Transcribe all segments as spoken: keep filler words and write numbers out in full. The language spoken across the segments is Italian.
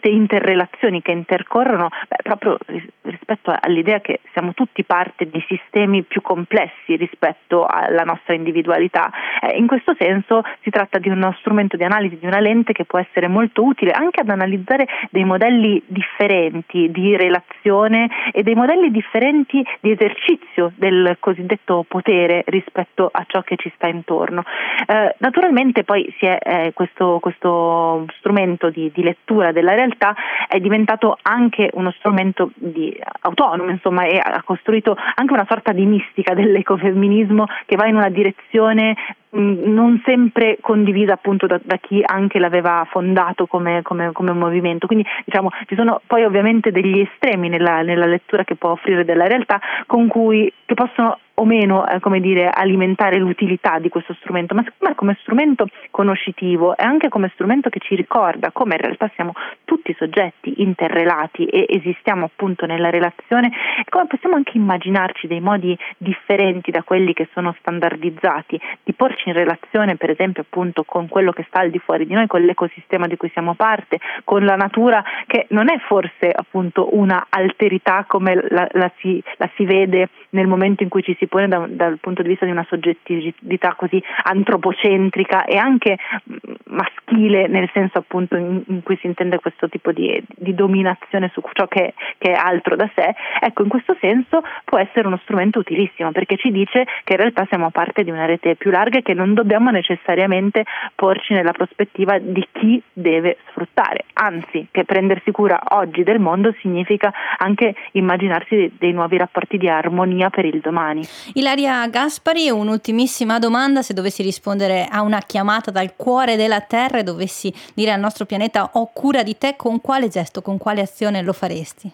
queste interrelazioni che intercorrono, beh, proprio rispetto all'idea che siamo tutti parte di sistemi più complessi rispetto alla nostra individualità. Eh, in questo senso si tratta di uno strumento di analisi, di una lente che può essere molto utile anche ad analizzare dei modelli differenti di relazione e dei modelli differenti di esercizio del cosiddetto potere rispetto a ciò che ci sta intorno. Eh, naturalmente poi si è, eh, questo, questo strumento di, di lettura della realtà è diventato anche uno strumento di, autonomo, insomma, e ha costruito anche una sorta di mistica dell'ecofemminismo che va in una direzione mh, non sempre condivisa appunto da, da chi anche l'aveva fondato come, come, come movimento. Quindi diciamo ci sono poi ovviamente degli estremi nella, nella lettura che può offrire della realtà, con cui che possono o meno, eh, come dire, alimentare l'utilità di questo strumento, ma secondo me come strumento conoscitivo e anche come strumento che ci ricorda come in realtà siamo tutti soggetti interrelati e esistiamo appunto nella relazione, e come possiamo anche immaginarci dei modi differenti da quelli che sono standardizzati, di porci in relazione per esempio appunto con quello che sta al di fuori di noi, con l'ecosistema di cui siamo parte, con la natura, che non è forse appunto una alterità come la, la, si, la si vede nel momento in cui ci si pone da, dal punto di vista di una soggettività così antropocentrica e anche maschile, nel senso appunto in, in cui si intende questo tipo di, di dominazione su ciò che, che è altro da sé. Ecco, in questo senso può essere uno strumento utilissimo, perché ci dice che in realtà siamo parte di una rete più larga e che non dobbiamo necessariamente porci nella prospettiva di chi deve sfruttare, anzi che prendersi cura oggi del mondo significa anche immaginarsi dei, dei nuovi rapporti di armonia per il domani. Ilaria Gaspari, un'ultimissima domanda: se dovessi rispondere a una chiamata dal cuore della Terra e dovessi dire al nostro pianeta ho cura di te, con quale gesto, con quale azione lo faresti?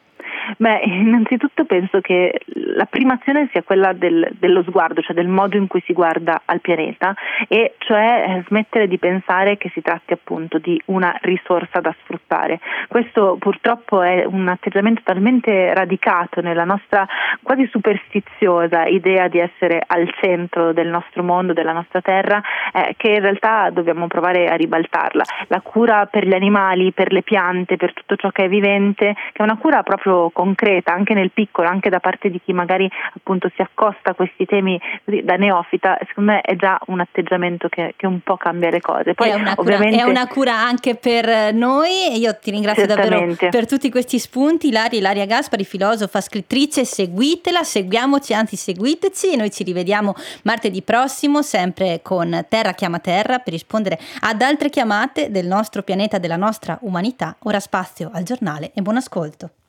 Beh, innanzitutto penso che la prima azione sia quella del, dello sguardo, cioè del modo in cui si guarda al pianeta, e cioè smettere di pensare che si tratti appunto di una risorsa da sfruttare. Questo purtroppo è un atteggiamento talmente radicato nella nostra quasi superstiziosa idea di essere al centro del nostro mondo, della nostra terra, eh, che in realtà dobbiamo provare a ribaltarla. La cura per gli animali, per le piante, per tutto ciò che è vivente, che è una cura proprio concreta, anche nel piccolo, anche da parte di chi magari appunto si accosta a questi temi così da neofita, secondo me è già un atteggiamento che, che un po' cambia le cose. Poi è una, ovviamente cura, è una cura anche per noi. Io ti ringrazio davvero per tutti questi spunti, Ilaria, Ilaria Gaspari, filosofa, scrittrice. Seguitela, seguiamoci, anzi seguiteci, e noi ci rivediamo martedì prossimo sempre con Terra chiama Terra per rispondere ad altre chiamate del nostro pianeta, della nostra umanità. Ora spazio al giornale e buon ascolto.